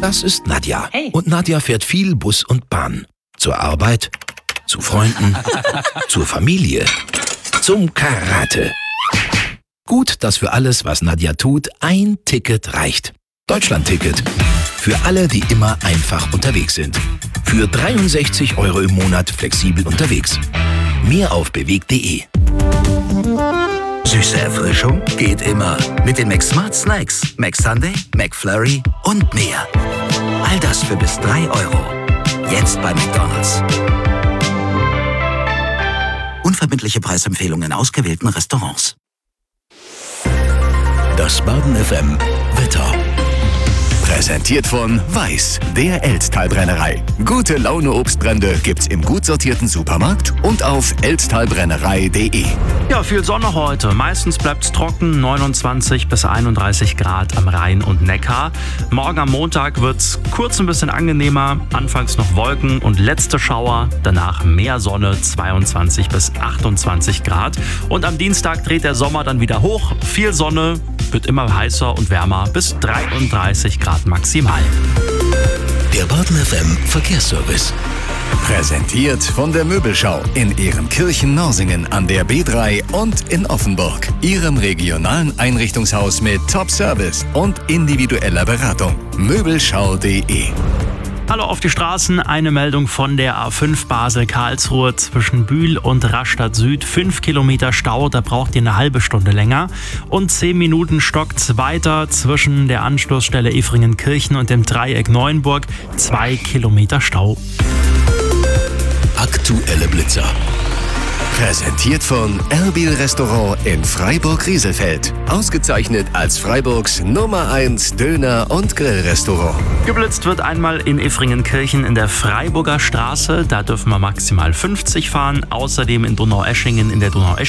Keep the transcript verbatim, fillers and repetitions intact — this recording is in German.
Das ist Nadja. Hey. Und Nadja fährt viel Bus und Bahn. Zur Arbeit, zu Freunden, zur Familie, zum Karate. Gut, dass für alles, was Nadja tut, ein Ticket reicht. Deutschland-Ticket. Für alle, die immer einfach unterwegs sind. Für dreiundsechzig Euro im Monat flexibel unterwegs. Mehr auf bewegt punkt de. Süße Erfrischung geht immer. Mit den McSmart Snacks, McSunday, McFlurry und mehr. All das für bis drei Euro. Jetzt bei McDonald's. Unverbindliche Preisempfehlungen in ausgewählten Restaurants. Das Baden F M Wetter. Präsentiert von Weiß, der Elztal-Brennerei. Gute Laune Obstbrände gibt's im gut sortierten Supermarkt und auf elztalbrennerei punkt de. Ja, viel Sonne heute. Meistens bleibt's trocken, neunundzwanzig bis einunddreißig Grad am Rhein und Neckar. Morgen am Montag wird's kurz ein bisschen angenehmer. Anfangs noch Wolken und letzte Schauer. Danach mehr Sonne, zweiundzwanzig bis achtundzwanzig Grad. Und am Dienstag dreht der Sommer dann wieder hoch. Viel Sonne, wird immer heißer und wärmer bis dreiunddreißig Grad maximal. Der Baden F M Verkehrsservice. Präsentiert von der Möbelschau in Ehrenkirchen-Norsingen an der B drei und in Offenburg. Ihrem regionalen Einrichtungshaus mit Top-Service und individueller Beratung. Möbelschau punkt de. Hallo auf die Straßen, eine Meldung von der A fünf Basel-Karlsruhe zwischen Bühl und Rastatt Süd. Fünf Kilometer Stau, da braucht ihr eine halbe Stunde länger. Und zehn Minuten stockt's weiter zwischen der Anschlussstelle Efringen-Kirchen und dem Dreieck Neuenburg. Zwei Kilometer Stau. Aktuelle Blitzer. Präsentiert von Erbil Restaurant in Freiburg-Rieselfeld. Ausgezeichnet als Freiburgs Nummer eins Döner- und Grillrestaurant. Geblitzt wird einmal in Efringen-Kirchen in der Freiburger Straße. Da dürfen wir maximal fünfzig fahren. Außerdem in Donaueschingen in der Donaueschingen